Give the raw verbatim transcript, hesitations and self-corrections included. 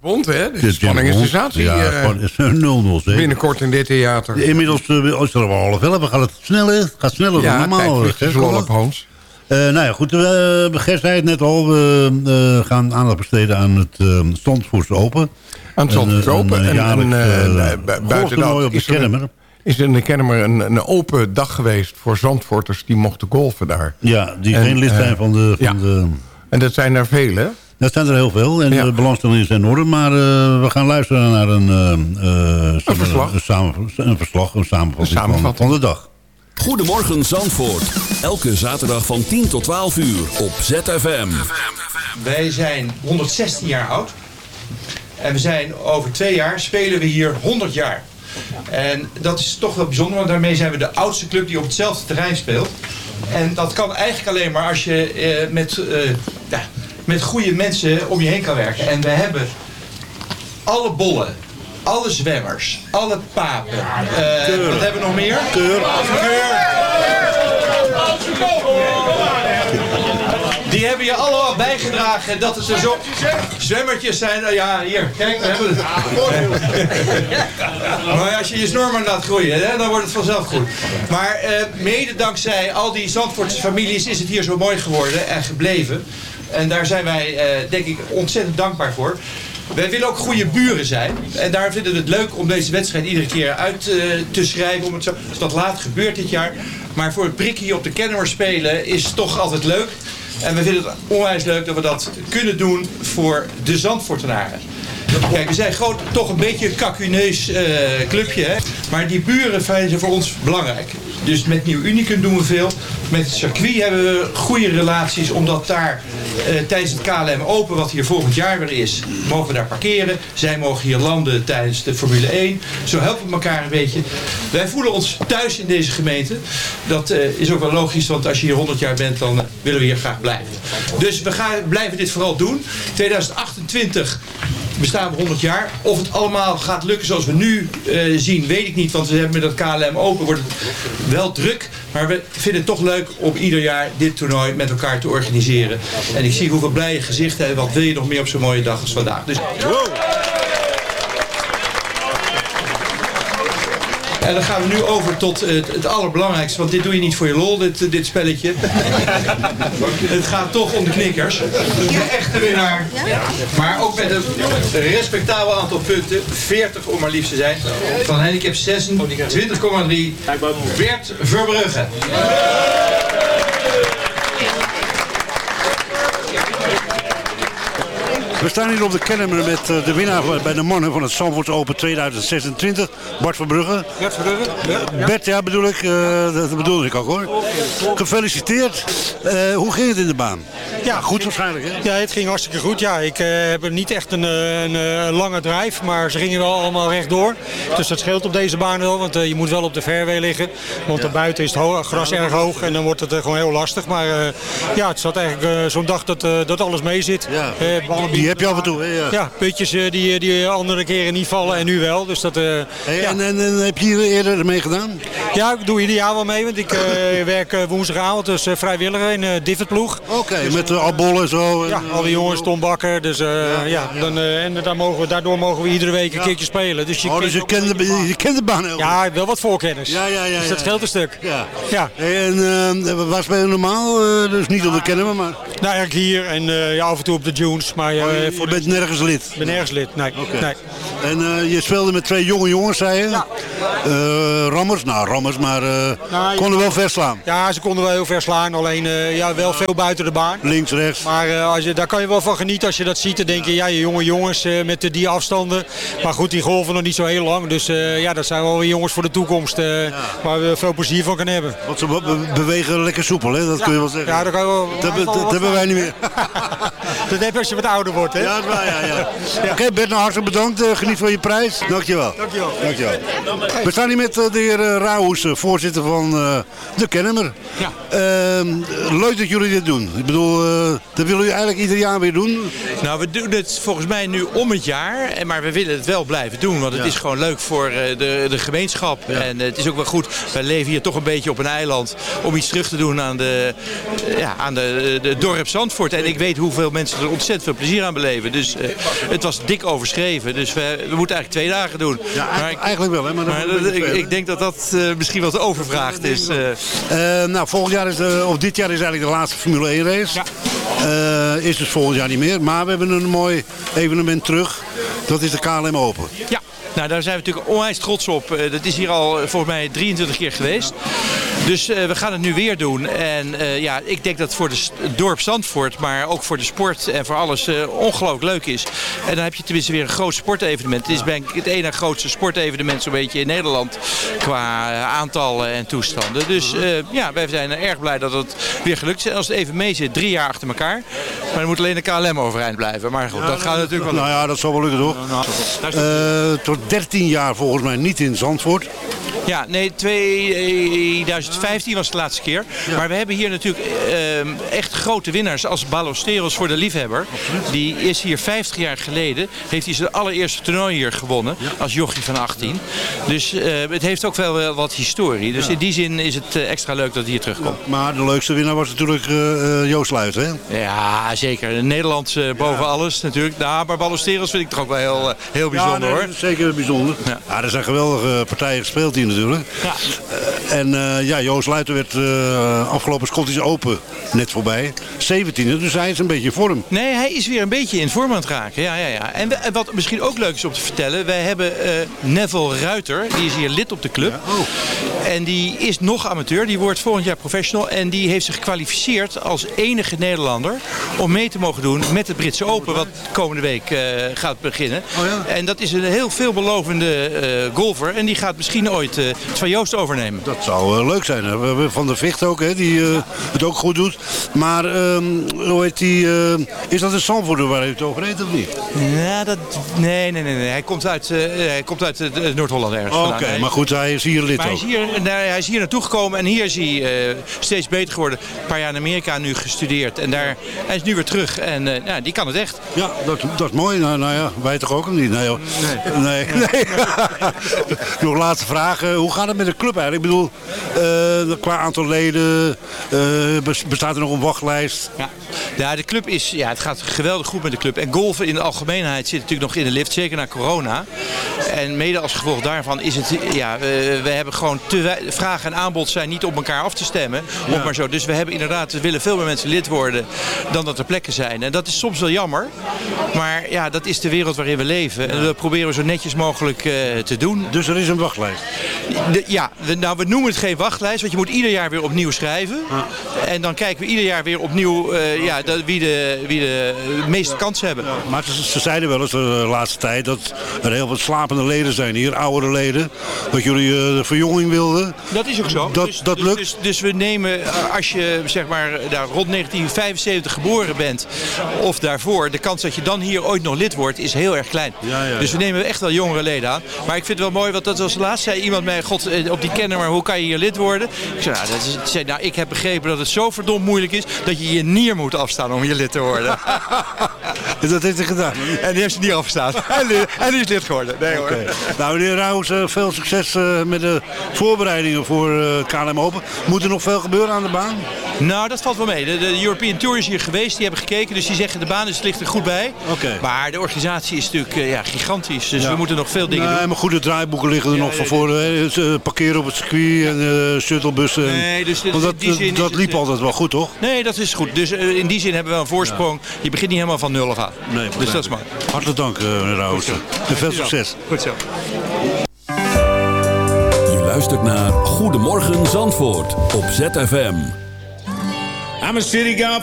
Bond, hè? De spanning en sensatie. Ja, uh, nul nul. Binnenkort in dit theater. Inmiddels uh, is er al half elf. Gaat het sneller? Het gaat sneller ja, dan normaal. Ja, kijk, op Hans. Uh, nou ja, goed. Uh, Ger zei het net al. We uh, gaan aandacht besteden aan het uh, Zandvoort Open. Aan het Zandvoort Open. En, en, en uh, uh, buiten dat op de Kennemer. Is er in de Kennemer een, een open dag geweest voor Zandvoorters die mochten golfen daar. Ja, die en, geen lid zijn uh, van de... Van ja. de... En dat zijn er veel, hè? Dat zijn er heel veel. En ja. de belangstelling is in orde. Maar uh, we gaan luisteren naar een... Uh, uh, een verslag. Een, samen, een verslag, een samenvatting, een samenvatting. Van, van de dag. Goedemorgen Zandvoort. Elke zaterdag van tien tot twaalf uur op Z F M. Wij zijn honderdzestien jaar oud. En we zijn over twee jaar spelen we hier honderd jaar. En dat is toch wel bijzonder, want daarmee zijn we de oudste club die op hetzelfde terrein speelt. En dat kan eigenlijk alleen maar als je eh, met, uh, ja, met goede mensen om je heen kan werken. En we hebben alle bollen, alle zwemmers, alle papen. Uh, wat hebben we nog meer? Keur. Keur. Die hebben je allemaal bijgedragen dat het er zo zwemmertjes zijn. Ja, hier, kijk, we hebben het. Maar als je je snor maar laat groeien, hè, dan wordt het vanzelf goed. Maar uh, mede dankzij al die Zandvoortse families is het hier zo mooi geworden en gebleven. En daar zijn wij, uh, denk ik, ontzettend dankbaar voor. Wij willen ook goede buren zijn. En daar vinden we het leuk om deze wedstrijd iedere keer uit uh, te schrijven. Om het zo, dus dat laat gebeurt dit jaar. Maar voor het prikkie op de Kennemer spelen is toch altijd leuk. En we vinden het onwijs leuk dat we dat kunnen doen voor de Zandvoortenaren. Kijk, we zijn gewoon toch een beetje een kakuneus uh, clubje, hè? Maar die buren zijn voor ons belangrijk. Dus met Nieuw Unicum doen we veel. Met het circuit hebben we goede relaties, omdat daar uh, tijdens het K L M Open, wat hier volgend jaar weer is, mogen we daar parkeren. Zij mogen hier landen tijdens de Formule één. Zo helpen we elkaar een beetje. Wij voelen ons thuis in deze gemeente. Dat uh, is ook wel logisch, want als je hier honderd jaar bent, dan uh, willen we hier graag blijven. Dus we gaan, blijven dit vooral doen. tweeduizend achtentwintig bestaan we honderd jaar. Of het allemaal gaat lukken zoals we nu uh, zien, weet ik niet. Want we hebben met dat K L M Open wordt het wel druk. Maar we vinden het toch leuk om ieder jaar dit toernooi met elkaar te organiseren. En ik zie hoeveel blije gezichten hebben. Wat wil je nog meer op zo'n mooie dag als vandaag. Dus... Wow. En dan gaan we nu over tot het, het allerbelangrijkste. Want dit doe je niet voor je lol, dit, dit spelletje. Het gaat toch om de knikkers. De echte winnaar. Maar ook met een respectabel aantal punten. veertig om maar liefst te zijn. Van handicap zesentwintig komma drie. Bert Verbrugge. We staan hier op de Kennemer met uh, de winnaar bij de mannen van het Zandvoort Open tweeduizend zesentwintig. Bart Verbrugge. Bert Verbrugge? Ja. Bert, ja bedoel ik. Uh, dat bedoelde ik ook hoor. Gefeliciteerd. Uh, hoe ging het in de baan? Ja, goed waarschijnlijk hè? Ja, het ging hartstikke goed. Ja, ik uh, heb niet echt een, een, een lange drive, maar ze gingen wel allemaal rechtdoor. Dus dat scheelt op deze baan wel, want uh, je moet wel op de fairway liggen. Want ja. Daarbuiten is het ho- gras erg hoog en dan wordt het uh, gewoon heel lastig. Maar uh, ja, het zat eigenlijk uh, zo'n dag dat, uh, dat alles mee zit. Ja. Uh, die heb je af en toe, hè? Ja, ja putjes uh, die, die andere keren niet vallen en nu wel. Dus dat, uh, hey, ja. en, en, en heb je hier eerder mee gedaan? Ja, ik doe ieder jaar wel mee, want ik uh, werk uh, woensdagavond, dus uh, vrijwilliger in uh, Divotploeg. Oké, okay, dus, met uh, Abol en zo. En, ja, al die jongens, Tom Bakker. Dus, uh, ja, ja, dan, uh, en daar mogen we, daardoor mogen we iedere week een ja. keertje spelen. Dus je, oh, dus je kent de, je kent de baan heel goed. Ja, wel wat voorkennis. Ja, ja, ja, dus dat ja. scheelt een stuk. Ja. Ja. En uh, waar speel je normaal? Uh, dus niet op de Kennemer, maar... Nou, eigenlijk hier en uh, ja, af en toe op de Dunes. Maar, uh, oh, je, voor je bent de... nergens lid? Ik ben nergens lid, nee. Okay. nee. En uh, je speelde met twee jonge jongens, zei je? Ja. Uh, rammers, nou rammers, maar uh, nou, konden wel verslaan. Ja, ze konden wel heel verslaan, alleen uh, ja, wel veel buiten de baan. Links, rechts. Maar uh, als je, daar kan je wel van genieten als je dat ziet. Dan denk je, ja, je jonge jongens uh, met uh, die afstanden. Maar goed, die golven nog niet zo heel lang. Dus uh, ja, dat zijn wel weer jongens voor de toekomst. Uh, ja. Waar we veel plezier van kunnen hebben. Want ze be- be- bewegen lekker soepel, hè? Dat ja. kun je wel zeggen. Ja, dat, kan je wel, dat, be- dat hebben wij niet meer. Dat heb je als je wat ouder wordt, hè? Ja, dat is waar, ja, ja. ja. Oké, okay, Bert, nou hartelijk bedankt. Uh, geniet van je prijs. Dankjewel. Dankjewel. Dankjewel. We staan hier met uh, de heer uh, Raoul Roos, uh, voorzitter van uh, de Kennemer. Ja. Uh, leuk dat jullie dit doen. Ik bedoel, uh, dat willen jullie eigenlijk ieder jaar weer doen. Nou, we doen het volgens mij nu om het jaar. Maar we willen het wel blijven doen. Want het ja. is gewoon leuk voor uh, de, de gemeenschap. Ja. En uh, het is ook wel goed. Wij leven hier toch een beetje op een eiland. Om iets terug te doen aan de, uh, ja, aan de, de dorp Zandvoort. En ik weet hoeveel mensen er ontzettend veel plezier aan beleven. Dus uh, het was dik overschreven. Dus we, we moeten eigenlijk twee dagen doen. Ja, maar ik, eigenlijk wel. Hè, maar maar dat, ik, ik denk dat dat uh, misschien wat overvraagd is. Uh. Uh, nou, volgend jaar is, uh, of dit jaar is eigenlijk de laatste Formule één race. Ja. Uh, is dus volgend jaar niet meer. Maar we hebben een mooi evenement terug. Dat is de K L M Open. Ja. Nou, daar zijn we natuurlijk onwijs trots op. Uh, dat is hier al uh, volgens mij drieëntwintig keer geweest. Dus uh, we gaan het nu weer doen. En uh, ja, ik denk dat het voor de het dorp Zandvoort, maar ook voor de sport en voor alles uh, ongelooflijk leuk is. En dan heb je tenminste weer een groot sportevenement. Het is denk ik het ene grootste sportevenement zo'n beetje in Nederland qua uh, aantallen en toestanden. Dus uh, ja, wij zijn erg blij dat het weer gelukt is. En als het even mee zit, drie jaar achter elkaar. Maar dan moet alleen de K L M overeind blijven. Maar goed, ja, dat gaat natuurlijk wel. Nou ja, dat zal wel lukken, toch? Nou, nou, uh, tot dertien jaar volgens mij niet in Zandvoort. Ja, nee, tweeduizend vijftien was de laatste keer. Ja. Maar we hebben hier natuurlijk uh, echt grote winnaars als Ballesteros voor de liefhebber. Die is hier vijftig jaar geleden, heeft hij zijn allereerste toernooi hier gewonnen. Ja. Als jochie van achttien. Dus uh, het heeft ook wel wat historie. Dus ja. in die zin is het uh, extra leuk dat hij hier terugkomt. Ja, maar de leukste winnaar was natuurlijk uh, Joost Luijt, hè? Ja, zeker. Nederlands uh, boven ja. alles natuurlijk. Nou, maar Ballesteros vind ik toch ook wel heel, uh, heel bijzonder, ja, nee, hoor. Dat is zeker bijzonder. Ja. Ja, er zijn geweldige partijen gespeeld hier natuurlijk. Ja. Uh, en uh, ja, Joost Luijten werd uh, afgelopen Scottish Open net voorbij. zeventiende, dus hij is een beetje in vorm. Nee, hij is weer een beetje in vorm aan het raken. Ja, ja, ja. En, we, en wat misschien ook leuk is om te vertellen. Wij hebben uh, Neville Ruiter, die is hier lid op de club. Ja. Oh. En die is nog amateur, die wordt volgend jaar professional. En die heeft zich gekwalificeerd als enige Nederlander om mee te mogen doen met het Britse Open. Wat komende week uh, gaat beginnen. Oh, ja. En dat is een heel veelbelovende uh, golfer. En die gaat misschien ooit uh, het van Joost overnemen. Dat zou uh, leuk zijn. Hè? We hebben Van der Vicht ook, hè, die uh, het ook goed doet. Maar um, hoe heet die, uh, is dat een Zandvoorter waar hij het over heeft of niet? Ja, dat, nee, nee, nee, nee. Hij komt uit, uh, hij komt uit uh, Noord-Holland ergens. Oké, okay, maar goed, hij is hier lid maar ook. Hij is hier, nee, hij is hier naartoe gekomen en hier is hij uh, steeds beter geworden. Een paar jaar in Amerika nu gestudeerd. En daar, hij is nu weer terug en uh, ja, die kan het echt. Ja, dat, dat is mooi. Nou, nou ja, wij toch ook niet? Nee, nee. nee. nee. Nog laatste vraag. Uh, hoe gaat het met de club eigenlijk? Ik bedoel, uh, qua aantal leden, uh, bestaat er nog een wachtlijst? Ja. ja, de club is, ja, het gaat geweldig goed met de club. En golfen in de algemeenheid zit natuurlijk nog in de lift, zeker na corona. En mede als gevolg daarvan is het, ja, we, we hebben gewoon te vraag en aanbod zijn niet op elkaar af te stemmen. Ja. Maar zo. Dus we hebben inderdaad, we willen veel meer mensen lid worden dan dat er plekken zijn. En dat is soms wel jammer. Maar ja, dat is de wereld waarin we leven. En dat proberen we zo netjes mogelijk uh, te doen. Dus er is een wachtlijst? De, ja, we, nou we noemen het geen wachtlijst, want je moet ieder jaar weer opnieuw schrijven. Ja. En dan kijken we ieder jaar weer opnieuw uh, ja, de, wie, de, wie de meeste kansen hebben. Ja. Maar ze, ze zeiden wel eens de laatste tijd dat er heel wat slapende leden zijn hier, oudere leden. Dat jullie uh, de verjonging wilden. Dat is ook zo. Dat, dus, dat dus, lukt. Dus, dus we nemen, als je zeg maar daar rond negentien vijfenzeventig geboren bent of daarvoor, de kans dat je dan hier ooit nog lid wordt is heel erg klein. Ja, ja, ja. Dus we nemen echt wel jongere leden aan. Maar ik vind het wel mooi, want dat was laatst zei iemand mij, god, op die kenner, maar hoe kan je hier lid worden? Ik zei, nou, dat is, zei, nou, ik heb begrepen dat het zo verdomd moeilijk is dat je je nier moet afstaan om hier lid te worden. Dat heeft hij gedaan. En die heeft ze niet afgestaan. En die is lid geworden. Nee, hoor. Okay. Nou, meneer Rauws, uh, veel succes uh, met de voorbereidingen voor uh, K L M Open. Moet er nog veel gebeuren aan de baan? Nou, dat valt wel mee. De, de European Tour is hier geweest. Die hebben gekeken. Dus die zeggen de baan is, ligt er goed bij. Okay. Maar de organisatie is natuurlijk uh, ja, gigantisch. Dus ja. we moeten nog veel dingen nee, doen. Maar goede draaiboeken liggen er ja, nog van voor. Uh, parkeren op het circuit en uh, shuttlebussen. Nee, dus, dus Want dat, die zin dat het, liep uh, altijd wel goed, toch? Nee, dat is goed. Dus uh, in die zin hebben we een voorsprong. Ja. Je begint niet helemaal van nul af aan. Nee, dus dat is mooi. Hartelijk dank, uh, meneer Rauws. En veel succes. Goed zo. Je luistert naar Goedemorgen Zandvoort op Z F M. I'm a city guy.